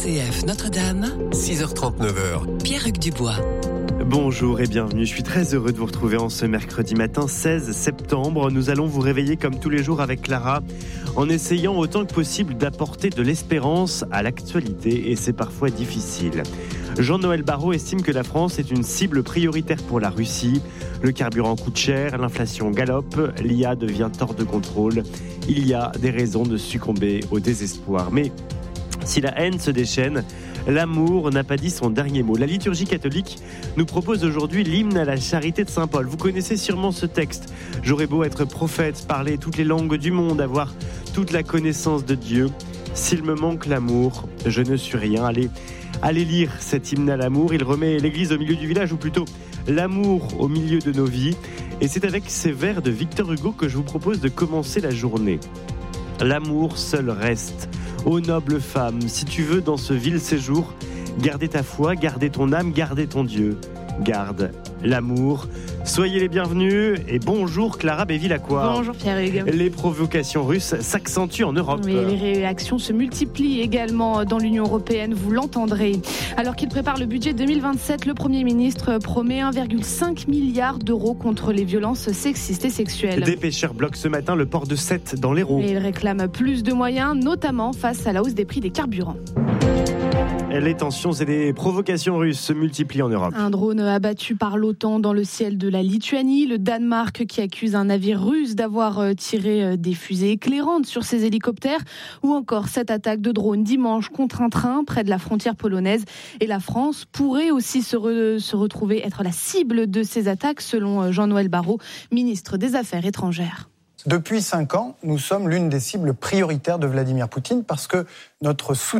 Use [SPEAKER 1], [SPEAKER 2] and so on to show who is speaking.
[SPEAKER 1] RCF Notre-Dame,
[SPEAKER 2] 6h39.
[SPEAKER 1] Pierre-Hugues Dubois.
[SPEAKER 3] Bonjour et bienvenue, je suis très heureux de vous retrouver en ce mercredi matin 16 septembre. Nous allons vous réveiller comme tous les jours avec Clara, en essayant autant que possible d'apporter de l'espérance à l'actualité, et c'est parfois difficile. Jean-Noël Barrot estime que la France est une cible prioritaire pour la Russie. Le carburant coûte cher, l'inflation galope, l'IA devient hors de contrôle. Il y a des raisons de succomber au désespoir. Mais si la haine se déchaîne, l'amour n'a pas dit son dernier mot. La liturgie catholique nous propose aujourd'hui l'hymne à la charité de Saint Paul. Vous connaissez sûrement ce texte. J'aurais beau être prophète, parler toutes les langues du monde, avoir toute la connaissance de Dieu. S'il me manque l'amour, je ne suis rien. Allez lire cet hymne à l'amour. Il remet l'église au milieu du village, ou plutôt l'amour au milieu de nos vies. Et c'est avec ces vers de Victor Hugo que je vous propose de commencer la journée. L'amour seul reste. Ô noble femme, si tu veux dans ce vil séjour, garder ta foi, garder ton âme, garder ton Dieu. Garde l'amour. Soyez les bienvenus et bonjour Clara Béville-Lacroix.
[SPEAKER 4] Bonjour Pierre-Hugues.
[SPEAKER 3] Les provocations russes s'accentuent en Europe.
[SPEAKER 4] Oui, les réactions se multiplient également dans l'Union européenne, vous l'entendrez. Alors qu'il prépare le budget 2027, le Premier ministre promet 1,5 milliard d'euros contre les violences sexistes et sexuelles.
[SPEAKER 3] Des pêcheurs bloquent ce matin le port de Sète dans l'Hérault.
[SPEAKER 4] Et ils réclament plus de moyens, notamment face à la hausse des prix des carburants.
[SPEAKER 3] Les tensions et les provocations russes se multiplient en Europe.
[SPEAKER 4] Un drone abattu par l'OTAN dans le ciel de la Lituanie, le Danemark qui accuse un navire russe d'avoir tiré des fusées éclairantes sur ses hélicoptères, ou encore cette attaque de drone dimanche contre un train près de la frontière polonaise. Et la France pourrait aussi se retrouver être la cible de ces attaques, selon Jean-Noël Barrot, ministre des Affaires étrangères.
[SPEAKER 5] Depuis 5 ans, nous sommes l'une des cibles prioritaires de Vladimir Poutine parce que notre soutien